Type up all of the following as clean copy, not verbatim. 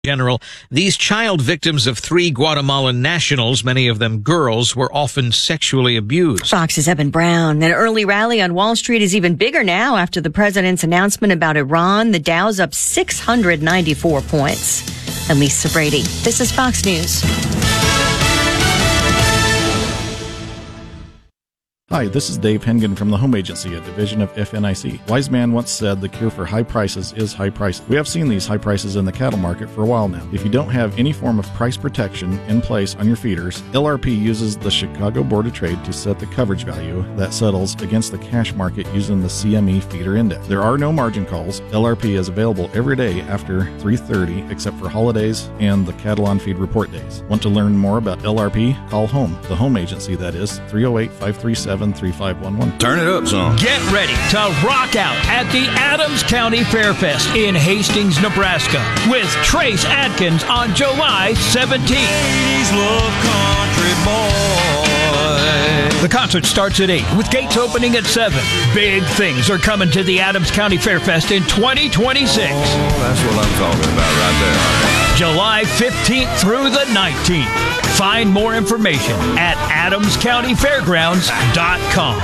General, these child victims of 3 Guatemalan nationals, many of them girls, were often sexually abused. Fox's Evan Brown. An early rally on Wall Street is even bigger now after the president's announcement about Iran. The Dow's up 694 points. I'm Lisa Brady. This is Fox News. Hi, this is Dave Hengen from the Home Agency, a division of FNIC. Wise man once said the cure for high prices is high prices. We have seen these high prices in the cattle market for a while now. If you don't have any form of price protection in place on your feeders, LRP uses the Chicago Board of Trade to set the coverage value that settles against the cash market using the CME feeder index. There are no margin calls. LRP is available every day after 3:30 except for holidays and the cattle on feed report days. Want to learn more about LRP? Call HOME, the Home Agency, that is 308-537-3511. Turn it up, son. Get ready to rock out at the Adams County Fairfest in Hastings, Nebraska with Trace Adkins on July 17th. Ladies love country boy. The concert starts at 8 with gates opening at 7. Big things are coming to the Adams County Fairfest in 2026. Oh, that's what I'm talking about right there. July 15th through the 19th. Find more information at adamscountyfairgrounds.com.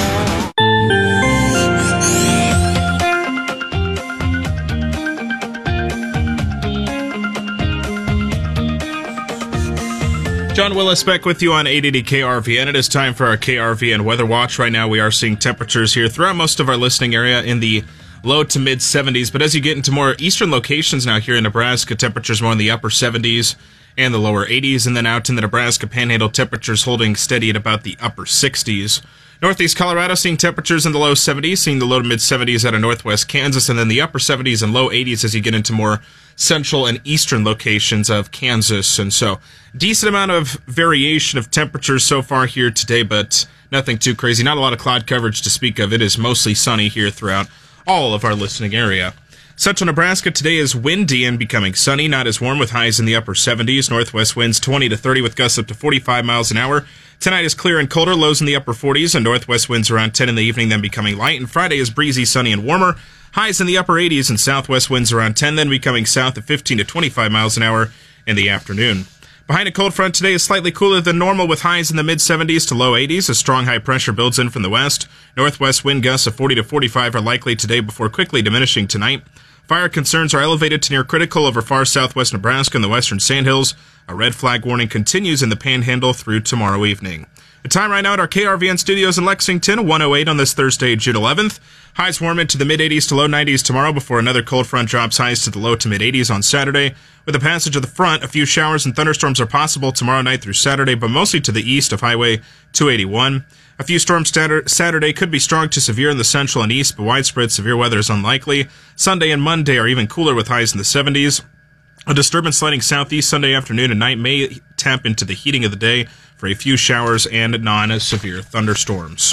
John Willis back with you on 880 KRVN. It is time for our KRVN Weather Watch. Right now we are seeing temperatures here throughout most of our listening area in the low to mid 70s. But as you get into more eastern locations now here in Nebraska, temperatures more in the upper 70s and the lower 80s. And then out in the Nebraska Panhandle, temperatures holding steady at about the upper 60s. Northeast Colorado seeing temperatures in the low 70s, seeing the low to mid 70s out of northwest Kansas, and then the upper 70s and low 80s as you get into more central and eastern locations of Kansas. And so decent amount of variation of temperatures so far here today, but nothing too crazy. Not a lot of cloud coverage to speak of. It is mostly sunny here throughout all of our listening area. Central Nebraska today is windy and becoming sunny, not as warm with highs in the upper 70s. Northwest winds 20 to 30 with gusts up to 45 miles an hour. Tonight is clear and colder, lows in the upper 40s, and northwest winds around 10 in the evening, then becoming light. And Friday is breezy, sunny, and warmer. Highs in the upper 80s and southwest winds around 10, then becoming south at 15 to 25 miles an hour in the afternoon. Behind a cold front today is slightly cooler than normal with highs in the mid-70s to low 80s. A strong high pressure builds in from the west. Northwest wind gusts of 40 to 45 are likely today before quickly diminishing tonight. Fire concerns are elevated to near critical over far southwest Nebraska and the western Sandhills. A red flag warning continues in the Panhandle through tomorrow evening. The time right now at our KRVN studios in Lexington, 1:08 on this Thursday, June 11th. Highs warm into the mid-80s to low 90s tomorrow before another cold front drops highs to the low to mid-80s on Saturday. With the passage of the front, a few showers and thunderstorms are possible tomorrow night through Saturday, but mostly to the east of Highway 281. A few storms Saturday could be strong to severe in the central and east, but widespread severe weather is unlikely. Sunday and Monday are even cooler with highs in the 70s. A disturbance sliding southeast Sunday afternoon and night may tap into the heating of the day for a few showers and non-severe thunderstorms.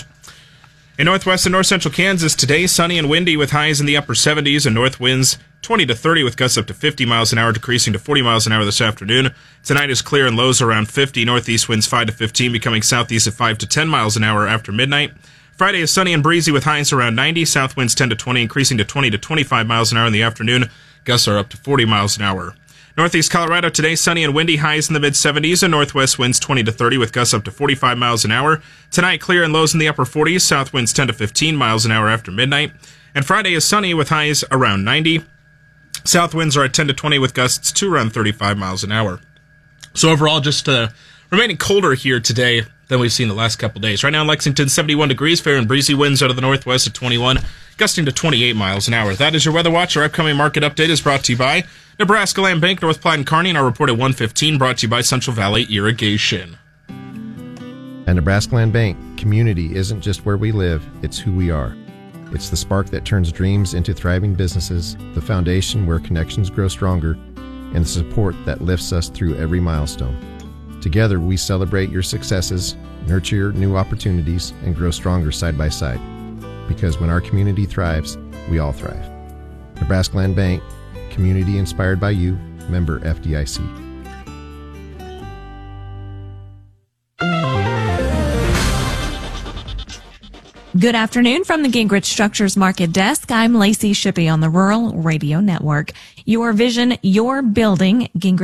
In northwest and north central Kansas, today sunny and windy with highs in the upper 70s and north winds 20 to 30 with gusts up to 50 miles an hour, decreasing to 40 miles an hour this afternoon. Tonight is clear and lows around 50. Northeast winds 5 to 15, becoming southeast at 5 to 10 miles an hour after midnight. Friday is sunny and breezy with highs around 90. South winds 10 to 20, increasing to 20 to 25 miles an hour in the afternoon. Gusts are up to 40 miles an hour. Northeast Colorado today, sunny and windy, highs in the mid-70s, and northwest winds 20 to 30 with gusts up to 45 miles an hour. Tonight, clear and lows in the upper 40s, south winds 10 to 15 miles an hour after midnight. And Friday is sunny with highs around 90. South winds are at 10 to 20 with gusts to around 35 miles an hour. So overall, just remaining colder here today than we've seen the last couple days. Right now in Lexington, 71 degrees, fair and breezy winds out of the northwest at 21, gusting to 28 miles an hour. That is your Weather Watch. Our upcoming market update is brought to you by Nebraska Land Bank, North Platte and Kearney, and our report at 1:15 brought to you by Central Valley Irrigation. At Nebraska Land Bank, community isn't just where we live, it's who we are. It's the spark that turns dreams into thriving businesses, the foundation where connections grow stronger, and the support that lifts us through every milestone. Together, we celebrate your successes, nurture your new opportunities, and grow stronger side by side. Because when our community thrives, we all thrive. Nebraska Land Bank, community inspired by you, member FDIC. Good afternoon from the Gingrich Structures Market Desk. I'm Lacey Shippey on the Rural Radio Network. Your vision, your building. Gingrich